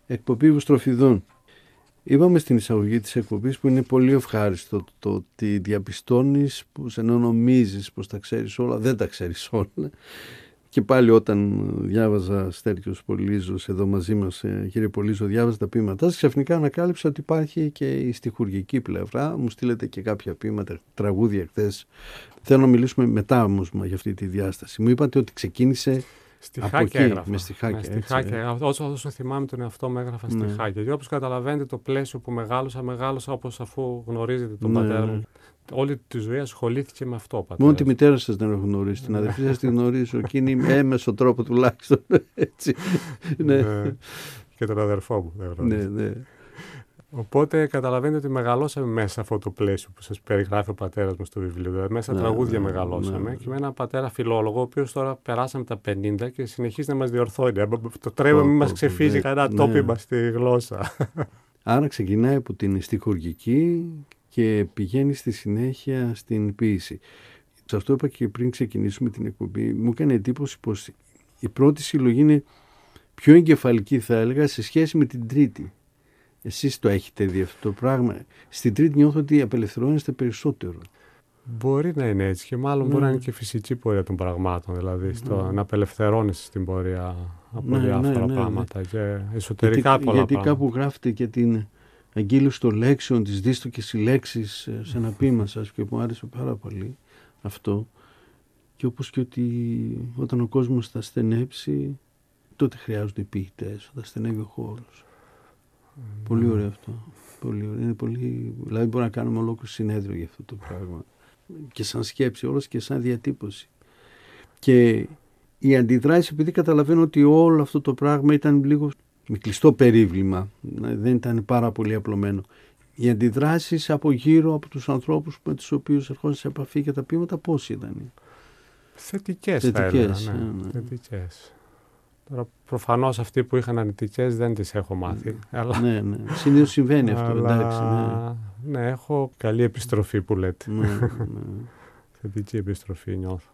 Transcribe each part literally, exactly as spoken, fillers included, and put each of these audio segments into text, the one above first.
εκπομπή Βουστροφιδών. Είπαμε στην εισαγωγή της εκπομπής που είναι πολύ ευχάριστο το ότι διαπιστώνεις που ενώ νομίζεις πως τα ξέρεις όλα, δεν τα ξέρεις όλα. Και πάλι όταν διάβαζα Στέρκιος Πολύζος εδώ μαζί μας, κύριε Πολύζο, διάβαζα τα ποίηματά σας, ξαφνικά ανακάλυψα ότι υπάρχει και η στιχουργική πλευρά. Μου στείλετε και κάποια ποίηματα, τραγούδια χθες. Θέλω να μιλήσουμε μετά όμως για αυτή τη διάσταση. Μου είπατε ότι ξεκίνησε στιχάκια έγραφα. Με στιχάκια. Με στιχάκια. Όσο, όσο θυμάμαι τον εαυτό μου έγραφα ναι. στιχάκια. Και όπως καταλαβαίνετε το πλαίσιο που μεγάλωσα, μεγάλωσα όπως αφού γνωρίζετε τον ναι, πατέρα ναι. μου. Όλη τη ζωή ασχολήθηκε με αυτό. Πατέρα. Μόνο τη μητέρα σας δεν έχω γνωρίσει. Την αδερφή σας τη γνωρίζω. Εκείνη με έμεσο τρόπο τουλάχιστον. Έτσι. ναι. ναι. Και τον αδερφό μου δεν γνωρίζω. Ναι, ναι. Οπότε καταλαβαίνετε ότι μεγαλώσαμε μέσα αυτό το πλαίσιο που σας περιγράφει ο πατέρας μου στο βιβλίο. Δηλαδή μέσα ναι, τραγούδια ναι, μεγαλώσαμε ναι. και με έναν πατέρα φιλόλογο, ο οποίος τώρα περάσαμε τα πενήντα και συνεχίζει να μας διορθώνει. Το τρέμο μην μας ξεφύγει ναι, κανένα ναι. τόπιμα στη γλώσσα. Άρα ξεκινάει από την στιχουργική και πηγαίνει στη συνέχεια στην ποίηση. Σε αυτό είπα και πριν ξεκινήσουμε την εκπομπή, μου έκανε εντύπωση πως η πρώτη συλλογή είναι πιο εγκεφαλική, θα έλεγα, σε σχέση με την τρίτη. Εσείς το έχετε δει αυτό το πράγμα. Στην τρίτη νιώθω ότι απελευθερώνεστε περισσότερο. Μπορεί να είναι έτσι και μάλλον ναι. μπορεί να είναι και φυσική πορεία των πραγμάτων. Δηλαδή στο ναι. να απελευθερώνεσαι στην πορεία από ναι, διάφορα ναι, ναι, πράγματα ναι. και εσωτερικά γιατί, πολλά γιατί πράγματα. Γιατί κάπου γράφετε και την αγγείλωση των λέξεων, τις δύστοκες λέξεις σε ένα ποίημα σας και μου άρεσε πάρα πολύ αυτό. Και όπως και ότι όταν ο κόσμος θα στενέψει, τότε χρειάζονται οι ποιητές, θα στενεύει ο χώρος. Mm. Πολύ ωραίο αυτό. Πολύ ωραίο. Είναι πολύ... Δηλαδή μπορούμε να κάνουμε ολόκληρο συνέδριο για αυτό το πράγμα. Και σαν σκέψη όλος και σαν διατύπωση. Και η αντιδράση, επειδή καταλαβαίνω ότι όλο αυτό το πράγμα ήταν λίγο με κλειστό περίβλημα, δεν ήταν πάρα πολύ απλωμένο. Οι αντιδράσεις από γύρω από τους ανθρώπους με τους οποίους ερχόντουσαν σε επαφή και τα ποίηματα πώς ήταν? Θετικές, Θετικές, θα έλεγα, ναι. ναι. Θετικές. Τώρα προφανώς αυτοί που είχαν αρνητικές δεν τις έχω μάθει. Ναι, αλλά... ναι, ναι. Συνήθως συμβαίνει αυτό, αλλά... εντάξει. Ναι. ναι, έχω καλή επιστροφή που λέτε. Ναι, ναι. Θετική επιστροφή νιώθω.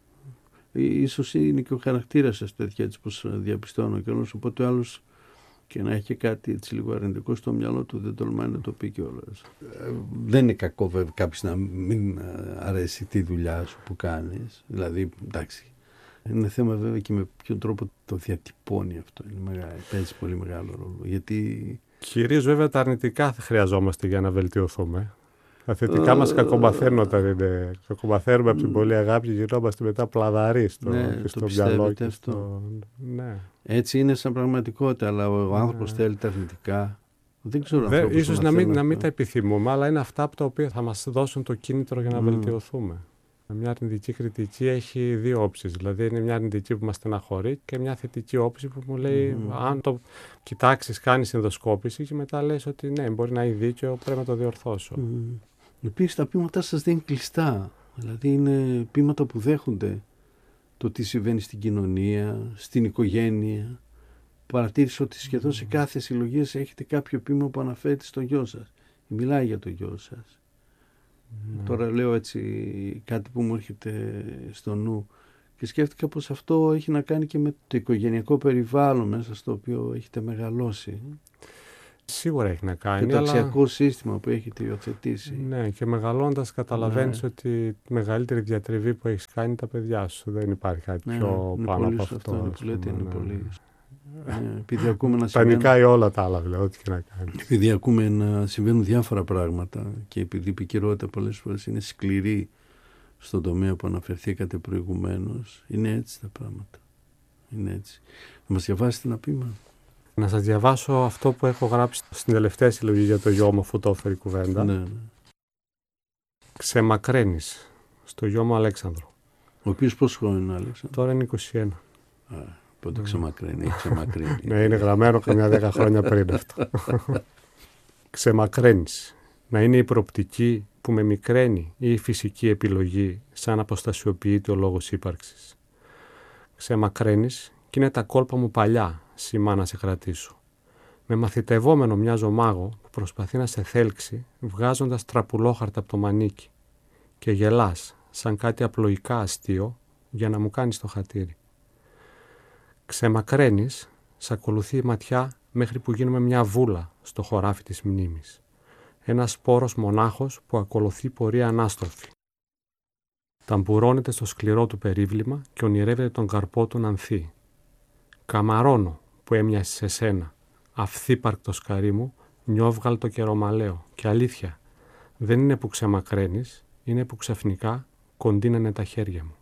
Ίσως είναι και ο χαρακτήρας σας τέτοια, έτσι πως διαπιστώνω και όλος, οπότε ο άλλος και να έχει κάτι έτσι λίγο αρνητικό στο μυαλό του δεν τολμάει να το πει κιόλας. Δεν είναι κακό βέβαια κάποιος να μην αρέσει τη δουλειά σου που κάνεις, δηλαδή εντάξει. Είναι θέμα βέβαια και με ποιον τρόπο το διατυπώνει αυτό. Είναι μεγάλο, παίζει πολύ μεγάλο ρόλο. Γιατί... Κυρίως βέβαια τα αρνητικά χρειαζόμαστε για να βελτιωθούμε. Τα θετικά μας κακομαθαίνουν όταν είναι. Κακομαθαίνουμε από την πολλή αγάπη και γινόμαστε μετά πλαδαροί στο, ναι, και στο μυαλό. Και αυτό. στο... Ναι. Έτσι είναι σαν πραγματικότητα, αλλά ο άνθρωπος ναι. θέλει τα αρνητικά. Δεν ξέρω Δε, ίσως να μην, να μην αυτό. τα επιθυμούμε, αλλά είναι αυτά από τα οποία θα μας δώσουν το κίνητρο για να mm. βελτιωθούμε. Μια αρνητική κριτική έχει δύο όψεις. Δηλαδή είναι μια αρνητική που μας στεναχωρεί και μια θετική όψη που μου λέει mm. αν το κοιτάξεις, κάνεις ενδοσκόπηση και μετά λες ότι ναι, μπορεί να έχει δίκιο, πρέπει να το διορθώσω. Mm. Επίσης τα ποίηματά σας δεν είναι κλειστά. Δηλαδή είναι ποίηματα που δέχονται το τι συμβαίνει στην κοινωνία, στην οικογένεια. Παρατήρησα ότι σχεδόν σε κάθε συλλογή έχετε κάποιο ποίημα που αναφέρεται στο γιο σας. Μιλάει για το γιο σας. Mm. Τώρα λέω έτσι κάτι που μου έρχεται στο νου και σκέφτηκα πως αυτό έχει να κάνει και με το οικογενειακό περιβάλλον μέσα στο οποίο έχετε μεγαλώσει. Σίγουρα έχει να κάνει. Και το αξιακό αλλά... σύστημα που έχετε υιοθετήσει. Ναι, και μεγαλώντας καταλαβαίνεις ναι. ότι η μεγαλύτερη διατριβή που έχεις κάνει τα παιδιά σου. Δεν υπάρχει κάτι ναι, πιο είναι πάνω πολύ από αυτό. αυτό. Είναι που λέτε, είναι ναι. πολύ. Ναι, επειδή ακούμε να τα νικάει όλα τα άλλα, δηλαδή, ό,τι και να κάνει. Επειδή ακούμε να συμβαίνουν διάφορα πράγματα και επειδή η επικαιρότητα πολλές φορές είναι σκληρή στον τομέα που αναφερθήκατε προηγουμένως, είναι έτσι τα πράγματα. Είναι έτσι. Να μας διαβάσετε ένα ποίημα. Να σας διαβάσω αυτό που έχω γράψει στην τελευταία συλλογή για το γιο μου, αφού το έφερε η κουβέντα. Ναι, ναι. Ξεμακραίνεις, στο γιο μου Αλέξανδρο. Ο οποίος πόσο χρόνο είναι, Αλέξανδρο? Τώρα είναι είκοσι ένα. Α, πότε ξεμακραίνει, έχει ξεμακρύνει. Ναι, είναι γραμμένο καμιά δέκα χρόνια πριν αυτό. Ξεμακραίνεις. Να είναι η προοπτική που με μικραίνει ή η φυσική επιλογή σαν αποστασιοποιείται ο λόγος ύπαρξης. Ξεμακραίνεις και είναι τα κόλπα μου παλιά, σημά να σε κρατήσω. Με μαθητευόμενο μοιάζω μάγο που προσπαθεί να σε θέλξει βγάζοντας τραπουλόχαρτα από το μανίκι και γελάς σαν κάτι απλοϊκά αστείο για να μου κάνεις το χατήρι. Ξεμακραίνεις, σ' ακολουθεί η ματιά μέχρι που γίνουμε μια βούλα στο χωράφι της μνήμης. Ένας σπόρος μονάχος που ακολουθεί πορεία ανάστροφη. Ταμπουρώνεται στο σκληρό του περίβλημα και ονειρεύεται τον καρπό του να ανθεί. Καμαρώνω που έμοιασε σε σένα, αυθύπαρκτο σκαρί μου, νιόβγαλτο και ρωμαλαίο. Και αλήθεια, δεν είναι που ξεμακραίνεις, είναι που ξαφνικά κοντίνανε τα χέρια μου.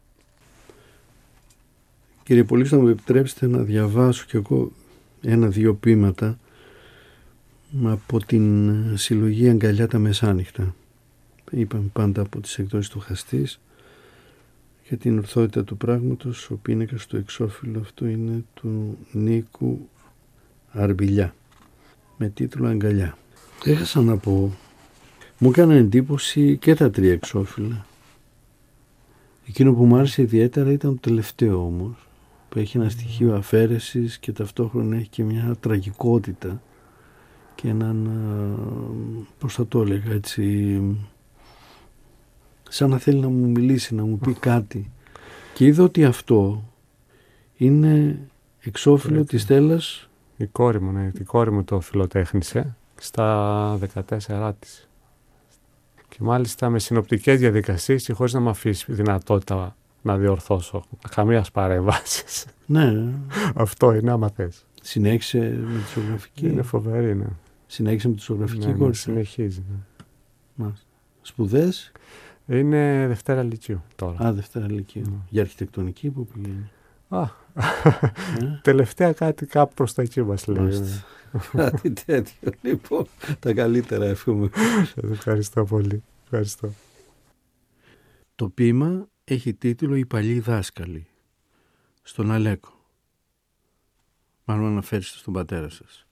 Κύριε Πολύς, θα μου επιτρέψετε να διαβάσω κι εγώ ένα-δύο ποίηματα από την συλλογή Αγκαλιά τα Μεσάνυχτα. Είπαμε πάντα από τις εκδόσεις του Χαστής. Για την ορθότητα του πράγματος, ο πίνακας στο εξώφυλλο αυτό είναι του Νίκου Αρμπιλιά, με τίτλο Αγκαλιά. Έχασα να πω, μου έκανε εντύπωση και τα τρία εξώφυλλα. Εκείνο που μου άρεσε ιδιαίτερα ήταν το τελευταίο όμως, που έχει ένα στοιχείο αφαίρεσης και ταυτόχρονα έχει και μια τραγικότητα και έναν, πώς θα το έλεγα έτσι, σαν να θέλει να μου μιλήσει, να μου πει κάτι. Και είδα ότι αυτό είναι εξώφυλλο της Στέλλας. Η κόρη μου, ναι, η κόρη μου το φιλοτέχνησε στα δεκατέσσερα της. Και μάλιστα με συνοπτικές διαδικασίες και χωρίς να μου αφήσει δυνατότητα να διορθώσω καμίας παρέμβασης. Ναι. Αυτό είναι, άμα θες. Συνέχισε με τη ζωγραφική. Είναι φοβερή, ναι. Συνέχισε με τη ζωγραφική, ναι, κόρη. Ναι, συνεχίζει. Ναι. Σπουδές. Είναι Δευτέρα Λυκείου τώρα. Α, Δευτέρα Λυκείου. Mm. Για αρχιτεκτονική που πηγαίνει. Α, ε? Τελευταία κάτι κάπου προς τα εκεί μας λέει. Κάτι τέτοιο. Λοιπόν, τα καλύτερα εύχομαι. Σας ευχαριστώ πολύ. Ευχαριστώ. Το ποίημα έχει τίτλο «Οι παλιοί δάσκαλοι». Στον Αλέκο. Μάλλον αναφέρεστε στον πατέρα σας.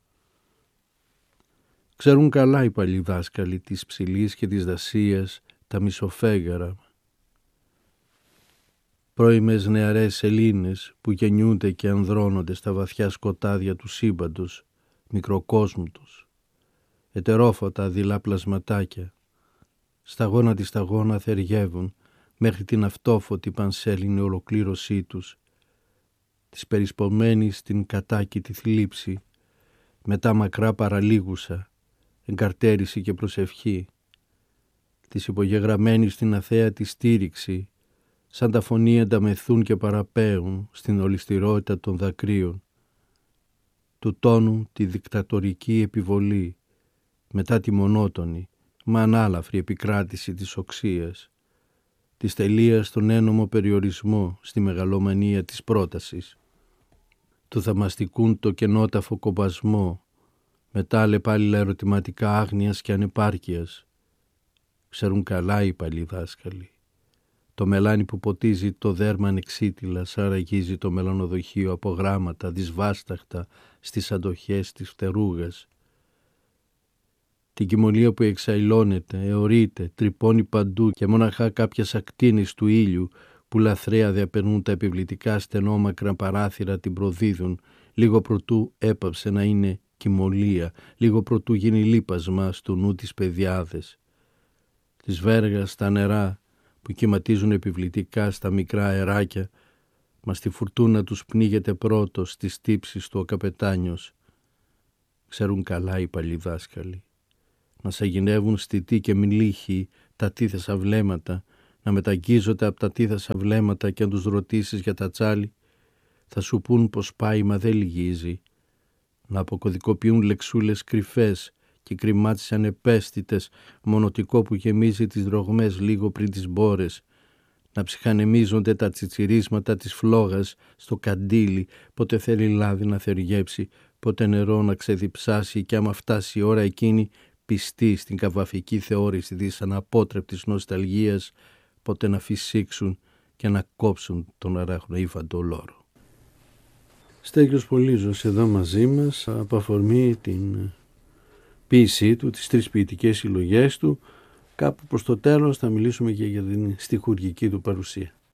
Ξέρουν καλά οι παλιοί δάσκαλοι της Ψηλής και της Δασίας τα μισοφέγγαρα. Πρώιμες νεαρές σελήνες που γεννιούνται και ανδρώνονται στα βαθιά σκοτάδια του σύμπαντος, μικροκόσμου τους. Ετερόφωτα δειλά πλασματάκια. Σταγόνα τη σταγόνα θεριεύουν μέχρι την αυτόφωτη πανσέλινη ολοκλήρωσή τους, της περισπομένης στην κατάκητη θλίψη, μετά μακρά παραλίγουσα, εγκαρτέρηση και προσευχή, της υπογεγραμμένης στην αθέατη στήριξη, σαν τα φωνή ανταμεθούν και παραπέουν στην ολιστηρότητα των δακρύων, του τόνου τη δικτατορική επιβολή, μετά τη μονότονη, μα ανάλαφρη επικράτηση της οξείας, της τελείας στον ένομο περιορισμό στη μεγαλομανία της πρότασης, του θαμαστικούν το κενόταφο κομπασμό, μετά αλλεπάλληλα ερωτηματικά άγνοιας και ανεπάρκειας. Ξέρουν καλά οι παλιοί δάσκαλοι. Το μελάνι που ποτίζει το δέρμα ανεξίτηλα σαραγίζει το μελανοδοχείο από γράμματα δυσβάσταχτα στις αντοχές της φτερούγας. Την κοιμωλία που εξαϊλώνεται, αιωρείται, τρυπώνει παντού και μόναχα κάποιας ακτίνης του ήλιου που λαθρέα διαπερνούν τα επιβλητικά στενόμακρα παράθυρα την προδίδουν, λίγο προτού έπαψε να είναι κοιμωλία, λίγο προτού γίνει λείπασμα στο νου της παιδιάδες. Της βέργας στα νερά που κυματίζουν επιβλητικά στα μικρά αεράκια, μα στη φουρτούνα τους πνίγεται πρώτος στις τύψεις του ο καπετάνιος. Ξέρουν καλά οι παλιοί δάσκαλοι. Να σαγηνεύουν στιτοί και μιλήχοι τα τίθεσα βλέμματα, να μεταγγίζονται από τα τίθεσα βλέμματα και αν τους ρωτήσεις για τα τσάλι, θα σου πούν πως πάει μα δεν λυγίζει. Να αποκωδικοποιούν λεξούλες κρυφές και κρυμάτισες ανεπαίσθητες, μονοτικό που γεμίζει τις δρογμές λίγο πριν τις μπόρες, να ψυχανεμίζονται τα τσιτσιρίσματα της φλόγας στο καντήλι, πότε θέλει λάδι να θεργέψει, πότε νερό να ξεδιψάσει και άμα φτάσει η ώρα εκείνη, πιστοί στην καβαφική θεώρηση της αναπότρεπτης νοσταλγίας, πότε να φυσήξουν και να κόψουν τον αραχνοήφαντο λόρο. Στέγιος Πολύζος εδώ μαζί μας, από αφορμή την ποίησή του, τις τρεις ποιητικές συλλογές του. Κάπου προς το τέλος θα μιλήσουμε και για την στιχουργική του παρουσία.